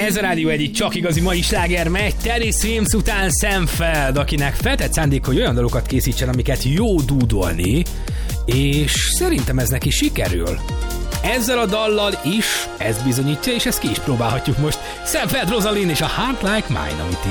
Ez a Rádió Egyik csak igazi mai sláger megy. Teddy Swims után Sam Feld, akinek feltett szándék, hogy olyan dalokat készítsen, amiket jó dúdolni, és szerintem ez neki sikerül. Ezzel a dallal is ez bizonyítja, és ezt ki is próbálhatjuk most. Sam Feld, Rosalind és a Heart Like Mine, amit